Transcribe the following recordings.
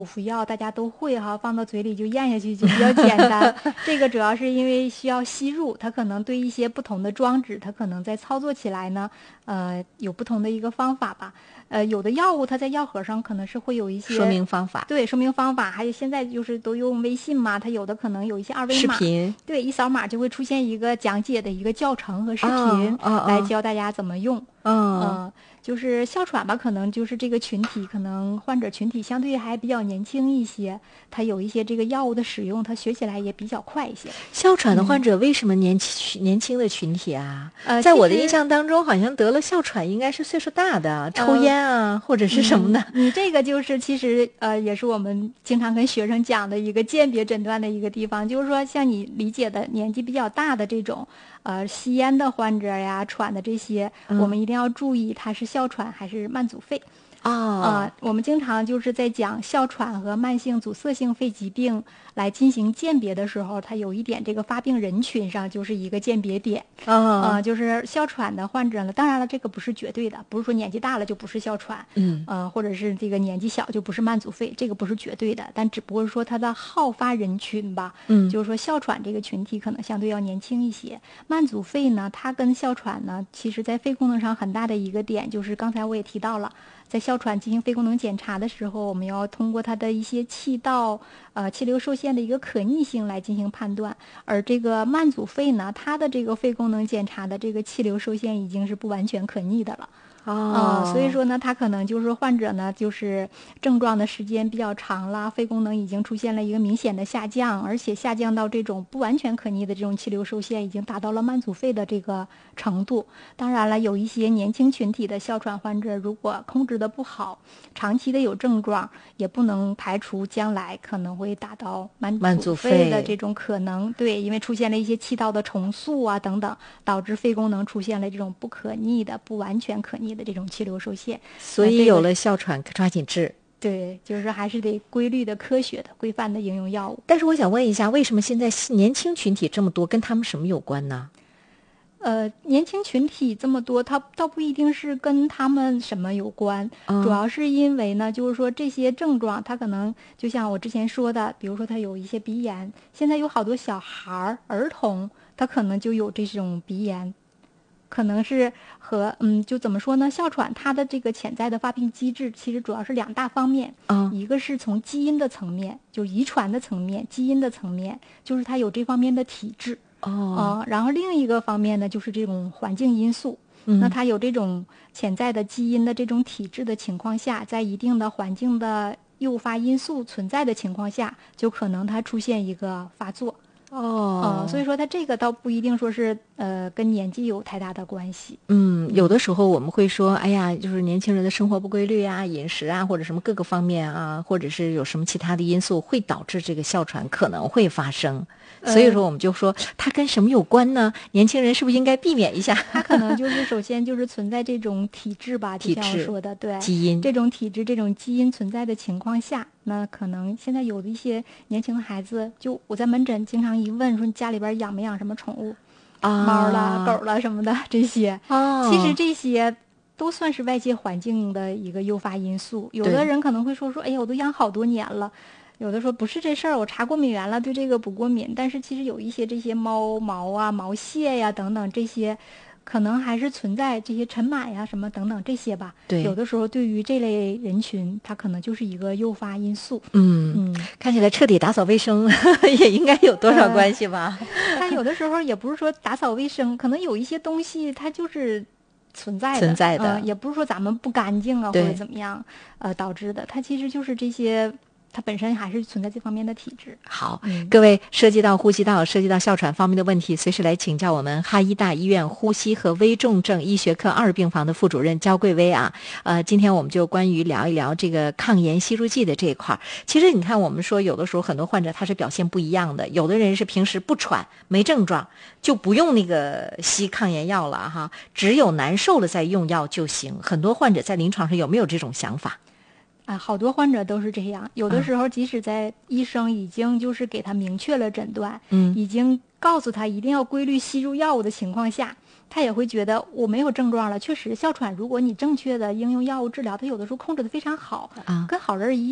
口服药大家都会哈，放到嘴里就咽下去就比较简单。这个主要是因为需要吸入，它可能对一些不同的装置，它可能在操作起来呢，有不同的一个方法吧。有的药物它在药盒上可能是会有一些说明方法， 对，说明方法，还有现在就是都用微信嘛，它有的可能有一些二维码， 视频， 对，一扫码就会出现一个讲解的一个教程和视频，来教大家怎么用。就是哮喘吧，可能就是这个群体，可能患者群体相对还比较年轻一些，他有一些这个药物的使用，他学起来也比较快一些。 哮喘的患者为什么年轻的群体啊？在我的印象当中，好像得了哮喘应该是岁数大的，抽烟啊，或者是什么的。 这个就是其实也是我们经常跟学生讲的一个鉴别诊断的一个地方，就是说像你理解的年纪比较大的这种吸烟的患者呀、喘的这些，我们一定要注意它是哮喘还是慢阻肺。我们经常就是在讲哮喘和慢性阻塞性肺疾病来进行鉴别的时候，它有一点这个发病人群上就是一个鉴别点。就是哮喘的患者呢，当然了，这个不是绝对的，不是说年纪大了就不是哮喘，或者是这个年纪小就不是慢阻肺，这个不是绝对的，但只不过说它的好发人群吧，就是说哮喘这个群体可能相对要年轻一些。慢阻肺呢，它跟哮喘呢，其实在肺功能上很大的一个点就是刚才我也提到了。在哮喘进行肺功能检查的时候，我们要通过它的一些气道、气流受限的一个可逆性来进行判断。而这个慢阻肺呢，它的这个肺功能检查的这个气流受限已经是不完全可逆的了。所以说呢，他可能就是患者呢，就是症状的时间比较长了，肺功能已经出现了一个明显的下降，而且下降到这种不完全可逆的这种气流受限，已经达到了慢阻肺的这个程度。当然了，有一些年轻群体的哮喘患者，如果控制的不好，长期的有症状，也不能排除将来可能会达到慢阻肺的这种可能。对，因为出现了一些气道的重塑啊等等，导致肺功能出现了这种不可逆的、不完全可逆的这种气流受限， 所以有了哮喘抓紧治。 对，就是还是得规律的、科学的、规范的应用药物。 但是我想问一下，为什么现在年轻群体这么多，跟他们什么有关呢？ 年轻群体这么多，它倒不一定是跟他们什么有关，主要是因为呢，就是说这些症状，它可能就像我之前说的，比如说他有一些鼻炎，现在有好多小孩儿、儿童，他可能就有这种鼻炎。可能是和就怎么说呢？哮喘它的这个潜在的发病机制，其实主要是两大方面。一个是从基因的层面，就遗传的层面，基因的层面，就是它有这方面的体质。然后另一个方面呢，就是这种环境因素。那它有这种潜在的基因的这种体质的情况下，在一定的环境的诱发因素存在的情况下，就可能它出现一个发作。所以说它这个倒不一定说是跟年纪有太大的关系。 有的时候我们会说，哎呀，就是年轻人的生活不规律啊、饮食啊，或者什么各个方面啊，或者是有什么其他的因素会导致这个哮喘可能会发生。所以说我们就说它跟什么有关呢？年轻人是不是应该避免一下？ 它可能就是首先就是存在这种体质吧，就像我说的，对， 基因这种体质、这种基因存在的情况下，那可能现在有的一些年轻的孩子，就我在门诊经常一问说你家里边养没养什么宠物，猫啦、狗啦什么的这些，其实这些都算是外界环境的一个诱发因素。有的人可能会说，哎呀，我都养好多年了。有的说不是这事儿，我查过敏源了，对这个不过敏。但是其实有一些这些猫毛啊、毛屑呀等等这些，可能还是存在这些尘螨呀什么等等这些吧。 对， 有的时候对于这类人群，它可能就是一个诱发因素。 看起来彻底打扫卫生也应该有多少关系吧？ 但有的时候也不是说打扫卫生，可能有一些东西它就是存在的，也不是说咱们不干净啊或者怎么样导致的，它其实就是这些。它本身还是存在这方面的体质。 好，各位涉及到呼吸道、涉及到哮喘方面的问题，随时来请教我们哈医大医院呼吸和危重症医学科2病房的副主任焦桂薇啊。今天我们就关于聊一聊这个抗炎吸入剂的这一块。其实你看，我们说有的时候很多患者他是表现不一样的，有的人是平时不喘没症状就不用那个吸抗炎药了哈，只有难受了再用药就行。很多患者在临床上有没有这种想法？ 好多患者都是这样，有的时候即使在医生已经就是给他明确了诊断，已经告诉他一定要规律吸入药物的情况下，他也会觉得我没有症状了。确实，哮喘如果你正确的应用药物治疗，它有的时候控制的非常好，跟好人一样。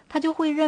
他就会认